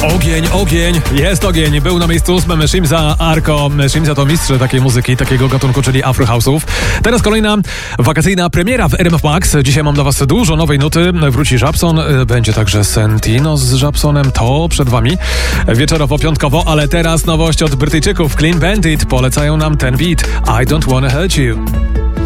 Ogień, jest ogień. Był na miejscu 8 Shimza Arko. Shimza to mistrz takiej muzyki, takiego gatunku, czyli Afro House'ów. Teraz kolejna wakacyjna premiera w RMF Max. Dzisiaj mam dla was dużo nowej nuty. Wróci Żabson, będzie także Sentino z Żabsonem. To przed wami wieczorowo, piątkowo, ale teraz nowość od Brytyjczyków. Clean Bandit polecają nam ten beat. I don't wanna hurt you.